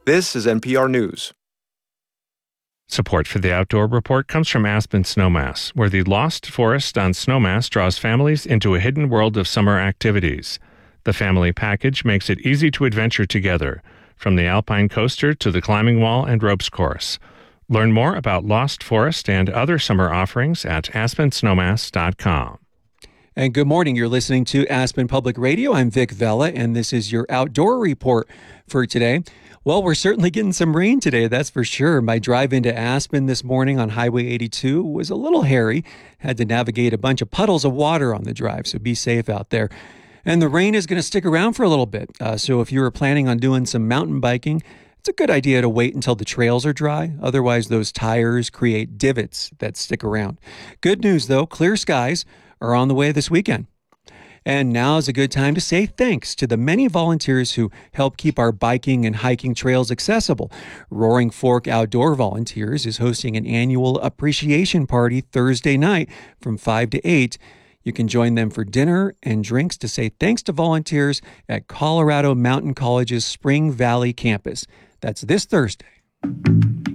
This is NPR News. Support for the Outdoor Report comes from Aspen Snowmass, where the Lost Forest on Snowmass draws families into a hidden world of summer activities. The family package makes it easy to adventure together, from the alpine coaster to the climbing wall and ropes course. Learn more about Lost Forest and other summer offerings at aspensnowmass.com. And good morning. You're listening to Aspen Public Radio. I'm Vic Vela, and this is your Outdoor Report for today. Well, we're certainly getting some rain today, that's for sure. My drive into Aspen this morning on Highway 82 was a little hairy. Had to navigate a bunch of puddles of water on the drive, so be safe out there. And the rain is going to stick around for a little bit. So if you were planning on doing some mountain biking, it's a good idea to wait until the trails are dry. Otherwise, those tires create divots that stick around. Good news, though, clear skies are on the way this weekend. And now is a good time to say thanks to the many volunteers who help keep our biking and hiking trails accessible. Roaring Fork Outdoor Volunteers is hosting an annual appreciation party Thursday night from 5 to 8. You can join them for dinner and drinks to say thanks to volunteers at Colorado Mountain College's Spring Valley campus. That's this Thursday.